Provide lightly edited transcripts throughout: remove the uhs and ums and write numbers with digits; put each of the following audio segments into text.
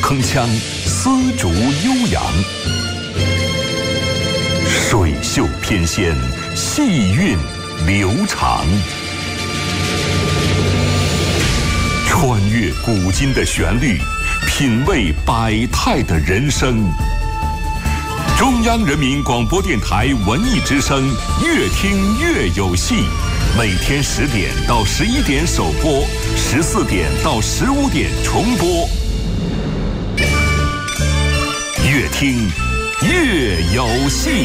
铿锵，丝竹悠扬，水袖翩跹，细韵流长。穿越古今的旋律，品味百态的人生。中央人民广播电台文艺之声，越听越有戏。每天10点到11点首播，14点到15点重播。越听越有戏。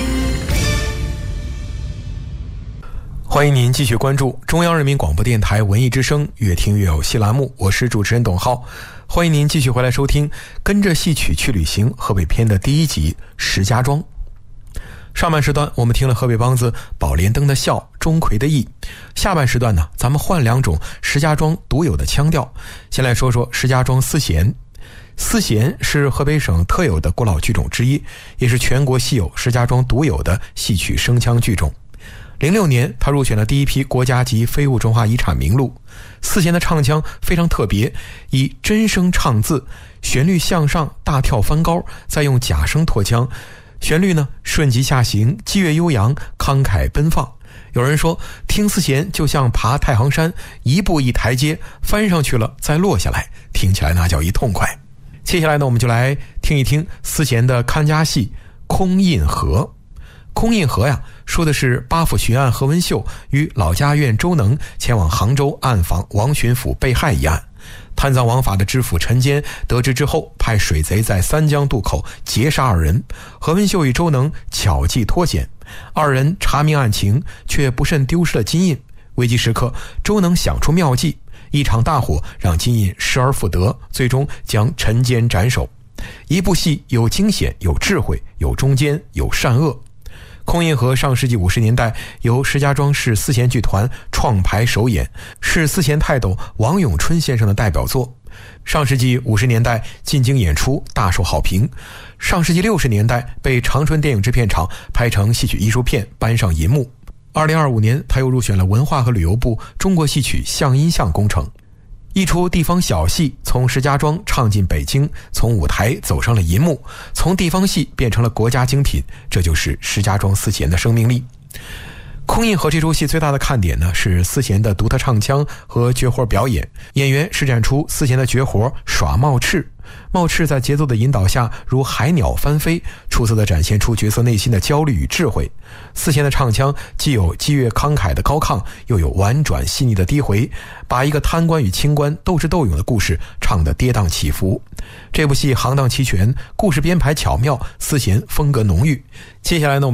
欢迎您继续关注中央人民广播电台文艺之声越听越有戏栏目，我是主持人董浩。欢迎您继续回来收听跟着戏曲去旅行河北篇的第1集石家庄。上半时段我们听了河北梆子宝莲灯的笑，钟馗的意。下半时段呢，咱们换2种石家庄独有的腔调。先来说说石家庄丝弦。丝弦是河北省特有的古老剧种之一，也是全国稀有石家庄独有的戏曲声腔剧种。06年他入选了第1批国家级非物质文化遗产名录。丝弦的唱腔非常特别，以真声唱字，旋律向上大跳翻高，再用假声拖腔，旋律呢顺急下行，激越悠扬，慷慨奔放。有人说听丝弦就像爬太行山，一步一台阶，翻上去了再落下来，听起来那叫一痛快。接下来呢，我们就来听一听丝弦的看家戏空印河。空印河呀，说的是八府巡按何文秀与老家院周能前往杭州暗访王巡抚被害一案。贪赃枉法的知府陈坚得知之后，派水贼在三江渡口截杀2人。何文秀与周能巧计脱险，2人查明案情，却不慎丢失了金印。危急时刻，周能想出妙计，一场大火让金印失而复得，最终将陈坚斩首。一部戏有惊险，有智慧，有中间，有善恶。空印河上世纪50年代由石家庄市丝弦剧团创排首演，是丝弦泰斗王永春先生的代表作。上世纪50年代进京演出，大受好评。上世纪60年代被长春电影制片厂拍成戏曲艺术片，搬上银幕。2025年他又入选了文化和旅游部中国戏曲相音像工程。一出地方小戏从石家庄唱进北京，从舞台走上了银幕，从地方戏变成了国家精品，这就是石家庄丝弦的生命力。空印河这出戏最大的看点呢，是丝弦的独特唱腔和绝活表演。演员施展出丝弦的绝活耍冒翅，冒翅在节奏的引导下如海鸟翻飞，出色地展现出角色内心的焦虑与智慧。丝弦的唱腔既有激越慷慨的高亢，又有婉转细腻的低回，把一个贪官与清官斗智斗勇的故事唱得跌宕起伏。这部戏行当齐全，故事编排巧妙，丝弦风格浓郁。接下来呢，我们